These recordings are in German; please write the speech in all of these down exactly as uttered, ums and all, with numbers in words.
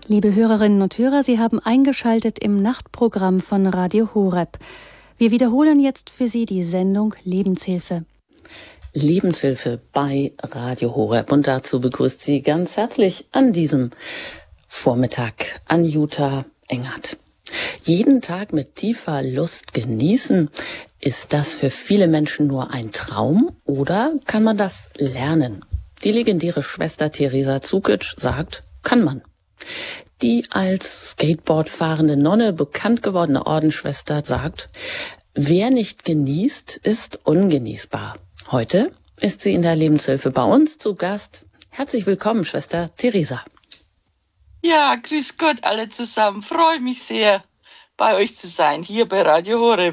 Liebe Hörerinnen und Hörer, Sie haben eingeschaltet im Nachtprogramm von Radio Horeb. Wir wiederholen jetzt für Sie die Sendung Lebenshilfe. Lebenshilfe bei Radio Horeb. Und dazu begrüßt Sie ganz herzlich an diesem Vormittag Anjuta Engert. Jeden Tag mit tiefer Lust genießen, ist das für viele Menschen nur ein Traum oder kann man das lernen? Die legendäre Schwester Teresa Cukic sagt, kann man. Die als Skateboard fahrende Nonne bekannt gewordene Ordensschwester sagt, wer nicht genießt, ist ungenießbar. Heute ist sie in der Lebenshilfe bei uns zu Gast. Herzlich willkommen, Schwester Teresa. Ja, grüß Gott alle zusammen. Freue mich sehr, bei euch zu sein, hier bei Radio Horeb.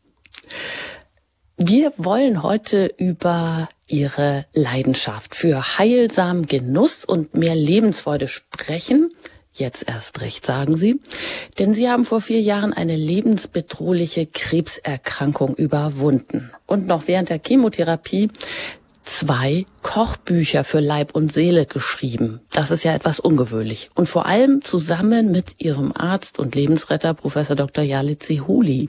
Wir wollen heute über Ihre Leidenschaft für heilsamen Genuss und mehr Lebensfreude sprechen. Jetzt erst recht, sagen Sie. Denn Sie haben vor vier Jahren eine lebensbedrohliche Krebserkrankung überwunden. Und noch während der Chemotherapie zwei Kochbücher für Leib und Seele geschrieben. Das ist ja etwas ungewöhnlich. Und vor allem zusammen mit Ihrem Arzt und Lebensretter, Professor Doktor Jale Zihuli.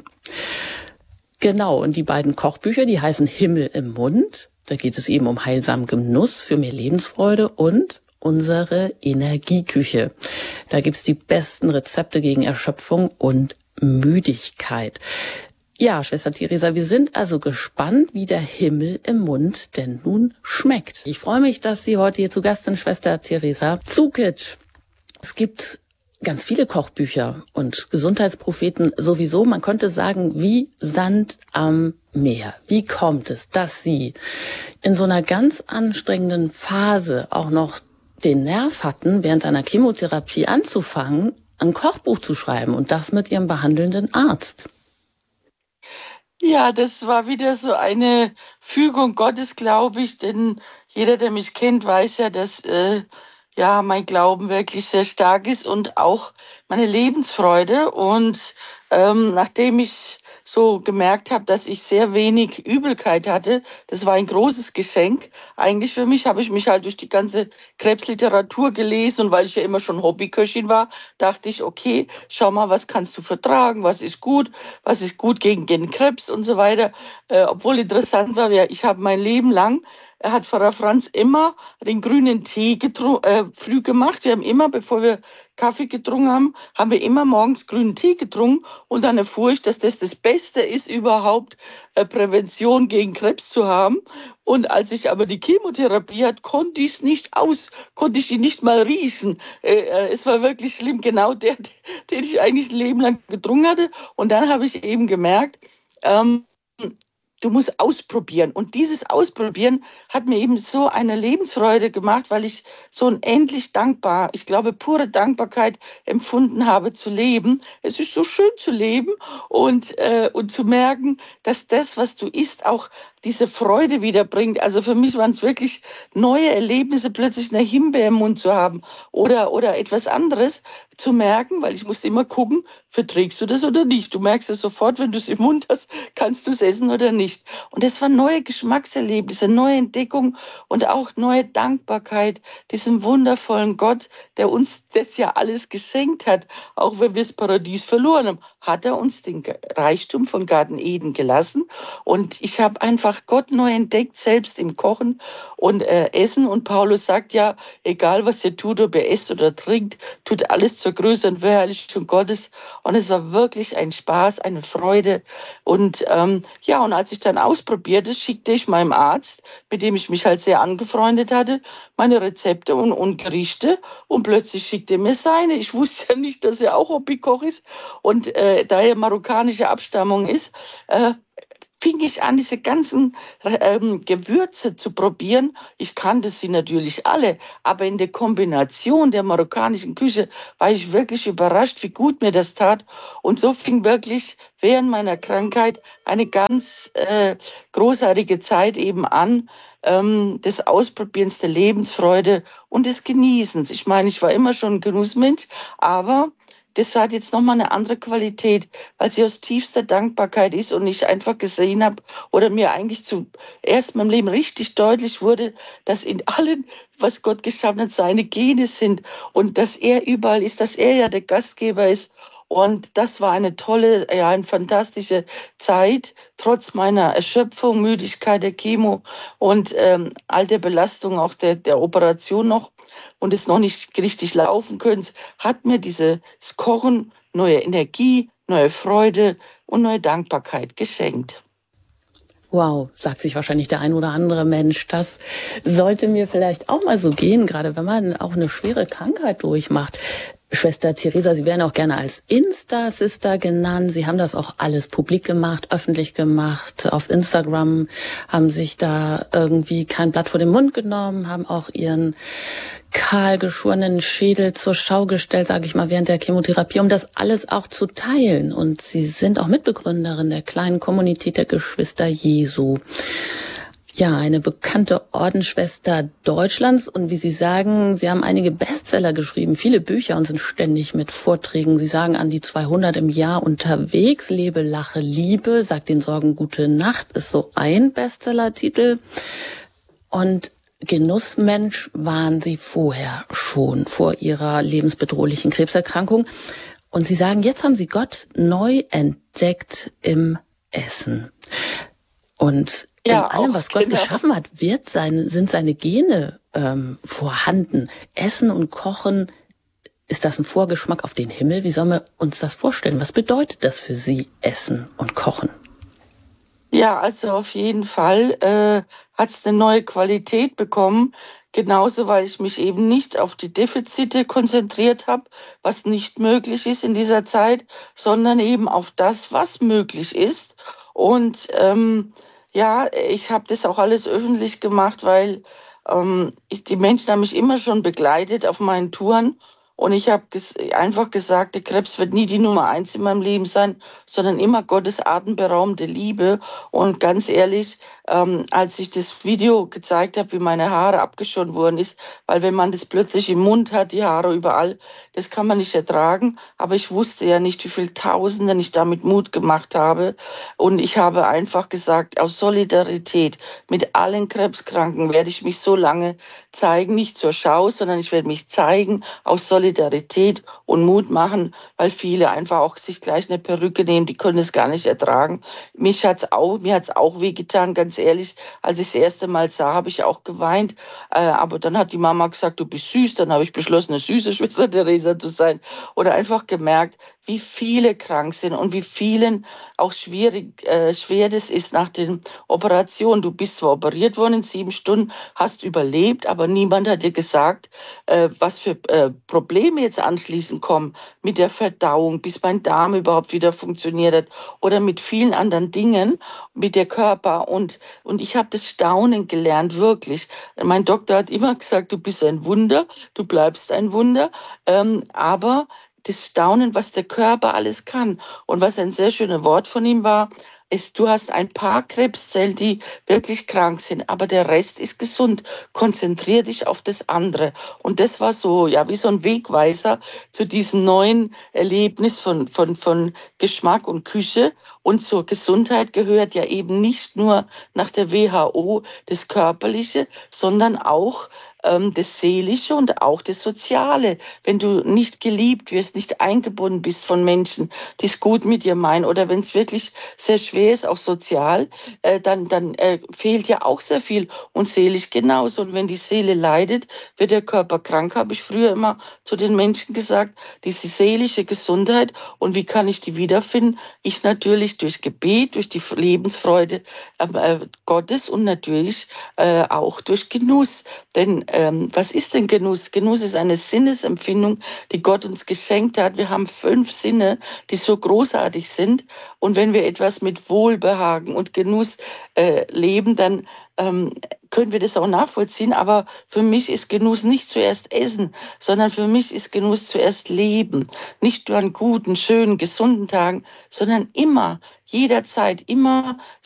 Genau, und die beiden Kochbücher, die heißen Himmel im Mund. Da geht es eben um heilsamen Genuss für mehr Lebensfreude und unsere Energieküche. Da gibt's die besten Rezepte gegen Erschöpfung und Müdigkeit. Ja, Schwester Teresa, wir sind also gespannt, wie der Himmel im Mund denn nun schmeckt. Ich freue mich, dass Sie heute hier zu Gast sind, Schwester Teresa Cukic. Es gibt ganz viele Kochbücher und Gesundheitspropheten sowieso. Man könnte sagen, wie Sand am Meer. Wie kommt es, dass Sie in so einer ganz anstrengenden Phase auch noch den Nerv hatten, während einer Chemotherapie anzufangen, ein Kochbuch zu schreiben und das mit Ihrem behandelnden Arzt? Ja, das war wieder so eine Fügung Gottes, glaube ich, denn jeder, der mich kennt, weiß ja, dass äh, ja mein Glauben wirklich sehr stark ist und auch meine Lebensfreude. Und ähm, nachdem ich so gemerkt habe, dass ich sehr wenig Übelkeit hatte, das war ein großes Geschenk. Eigentlich für mich habe ich mich halt durch die ganze Krebsliteratur gelesen und weil ich ja immer schon Hobbyköchin war, dachte ich, okay, schau mal, was kannst du vertragen, was ist gut, was ist gut gegen den Krebs und so weiter. Äh, obwohl interessant war, ja, ich habe mein Leben lang er hat Pfarrer Franz immer den grünen Tee getru- äh, früh gemacht. Wir haben immer, bevor wir Kaffee getrunken haben, haben wir immer morgens grünen Tee getrunken. Und dann erfuhr ich, dass das das Beste ist, überhaupt äh, Prävention gegen Krebs zu haben. Und als ich aber die Chemotherapie hatte, konnte ich es nicht aus, konnte ich die nicht mal riechen. Äh, äh, es war wirklich schlimm, genau der, den ich eigentlich ein Leben lang getrunken hatte. Und dann habe ich eben gemerkt, ähm, du musst ausprobieren. Und dieses Ausprobieren hat mir eben so eine Lebensfreude gemacht, weil ich so unendlich dankbar, ich glaube, pure Dankbarkeit empfunden habe zu leben. Es ist so schön zu leben und, äh, und zu merken, dass das, was du isst, auch diese Freude wiederbringt. Also für mich waren es wirklich neue Erlebnisse, plötzlich eine Himbeere im Mund zu haben oder, oder etwas anderes zu merken, weil ich musste immer gucken, verträgst du das oder nicht. Du merkst es sofort, wenn du es im Mund hast, kannst du es essen oder nicht. Und es waren neue Geschmackserlebnisse, neue Entdeckung und auch neue Dankbarkeit diesem wundervollen Gott, der uns das ja alles geschenkt hat. Auch wenn wir das Paradies verloren haben, hat er uns den Reichtum von Garten Eden gelassen. Und ich habe einfach Gott neu entdeckt, selbst im Kochen und äh, Essen. Und Paulus sagt ja, egal was ihr tut, ob ihr esst oder trinkt, tut alles zur Größe und Verherrlichung Gottes. Und es war wirklich ein Spaß, eine Freude. Und ähm, ja, und als ich dann ausprobierte, schickte ich meinem Arzt, mit dem ich mich halt sehr angefreundet hatte, meine Rezepte und, und Gerichte. Und plötzlich schickte er mir seine. Ich wusste ja nicht, dass er auch Hobbykoch ist. Und äh, da er marokkanische Abstammung ist, äh, fing ich an, diese ganzen ähm, Gewürze zu probieren. Ich kannte sie natürlich alle, aber in der Kombination der marokkanischen Küche war ich wirklich überrascht, wie gut mir das tat. Und so fing wirklich während meiner Krankheit eine ganz äh, großartige Zeit eben an, ähm, des Ausprobierens der Lebensfreude und des Genießens. Ich meine, ich war immer schon ein Genussmensch, aber das hat jetzt nochmal eine andere Qualität, weil sie aus tiefster Dankbarkeit ist und ich einfach gesehen habe oder mir eigentlich zuerst in meinem Leben richtig deutlich wurde, dass in allem, was Gott geschaffen hat, seine Gene sind und dass er überall ist, dass er ja der Gastgeber ist. Und das war eine tolle, ja, eine fantastische Zeit, trotz meiner Erschöpfung, Müdigkeit der Chemo und ähm, all der Belastung auch der, der Operation noch und es noch nicht richtig laufen können, hat mir dieses Kochen neue Energie, neue Freude und neue Dankbarkeit geschenkt. Wow, sagt sich wahrscheinlich der ein oder andere Mensch, das sollte mir vielleicht auch mal so gehen, gerade wenn man auch eine schwere Krankheit durchmacht. Schwester Theresa, Sie werden auch gerne als Insta-Sister genannt. Sie haben das auch alles publik gemacht, öffentlich gemacht. Auf Instagram haben sich da irgendwie kein Blatt vor den Mund genommen, haben auch Ihren kahl geschorenen Schädel zur Schau gestellt, sage ich mal, während der Chemotherapie, um das alles auch zu teilen. Und Sie sind auch Mitbegründerin der kleinen Kommunität der Geschwister Jesu. Ja, eine bekannte Ordensschwester Deutschlands. Und wie Sie sagen, Sie haben einige Bestseller geschrieben, viele Bücher und sind ständig mit Vorträgen. Sie sagen an die zweihundert im Jahr unterwegs. Lebe, lache, liebe, sagt den Sorgen gute Nacht, ist so ein Bestsellertitel. Und Genussmensch waren Sie vorher schon, vor Ihrer lebensbedrohlichen Krebserkrankung. Und Sie sagen, jetzt haben Sie Gott neu entdeckt im Essen. Und Ja, in allem, auch, was Gott genau. geschaffen hat, wird sein, sind seine Gene ähm, vorhanden. Essen und Kochen, ist das ein Vorgeschmack auf den Himmel? Wie sollen wir uns das vorstellen? Was bedeutet das für Sie, Essen und Kochen? Ja, also auf jeden Fall äh, hat es eine neue Qualität bekommen. Genauso, weil ich mich eben nicht auf die Defizite konzentriert habe, was nicht möglich ist in dieser Zeit, sondern eben auf das, was möglich ist. Und ähm, ja, ich habe das auch alles öffentlich gemacht, weil ähm, ich, die Menschen haben mich immer schon begleitet auf meinen Touren. Und ich habe ges einfach gesagt, der Krebs wird nie die Nummer eins in meinem Leben sein, sondern immer Gottes atemberaubende Liebe. Und ganz ehrlich, ähm, als ich das Video gezeigt habe, wie meine Haare abgeschoren worden ist, weil wenn man das plötzlich im Mund hat, die Haare überall, das kann man nicht ertragen. Aber ich wusste ja nicht, wie viele Tausenden ich damit Mut gemacht habe. Und ich habe einfach gesagt, aus Solidarität mit allen Krebskranken werde ich mich so lange zeigen, nicht zur Schau, sondern ich werde mich zeigen aus Solidarität und Mut machen, weil viele einfach auch sich gleich eine Perücke nehmen, die können es gar nicht ertragen. Mich hat's auch, mir hat's auch wehgetan, ganz ehrlich. Als ich das erste Mal sah, habe ich auch geweint. Äh, aber dann hat die Mama gesagt, du bist süß. Dann habe ich beschlossen, eine süße Schwester Theresa zu sein. Oder einfach gemerkt, wie viele krank sind und wie vielen auch schwierig, äh, schwer das ist nach den Operationen. Du bist zwar operiert worden in sieben Stunden, hast überlebt, aber niemand hat dir gesagt, äh, was für äh, Probleme jetzt anschließend kommen mit der Verdauung, bis mein Darm überhaupt wieder funktioniert hat oder mit vielen anderen Dingen, mit der Körper. Und, und ich habe das Staunen gelernt, wirklich. Mein Doktor hat immer gesagt, du bist ein Wunder, du bleibst ein Wunder, ähm, aber das Staunen, was der Körper alles kann. Und was ein sehr schönes Wort von ihm war, ist, du hast ein paar Krebszellen, die wirklich krank sind, aber der Rest ist gesund. Konzentrier dich auf das andere. Und das war so, ja, wie so ein Wegweiser zu diesem neuen Erlebnis von, von, von Geschmack und Küche. Und zur Gesundheit gehört ja eben nicht nur nach der W H O das Körperliche, sondern auch ähm, das Seelische und auch das Soziale. Wenn du nicht geliebt wirst, nicht eingebunden bist von Menschen, die es gut mit dir meinen, oder wenn es wirklich sehr schwer ist, auch sozial, äh, dann, dann äh, fehlt ja auch sehr viel und seelisch genauso. Und wenn die Seele leidet, wird der Körper krank, habe ich früher immer zu den Menschen gesagt, diese seelische Gesundheit. Und wie kann ich die wiederfinden? Ich natürlich durch Gebet, durch die Lebensfreude äh, Gottes und natürlich äh, auch durch Genuss. Denn ähm, was ist denn Genuss? Genuss ist eine Sinnesempfindung, die Gott uns geschenkt hat. Wir haben fünf Sinne, die so großartig sind. Und wenn wir etwas mit Wohlbehagen und Genuss äh, leben, dann ähm, können wir das auch nachvollziehen. Aber für mich ist Genuss nicht zuerst Essen, sondern für mich ist Genuss zuerst Leben. Nicht nur an guten, schönen, gesunden Tagen, sondern immer, jederzeit, immer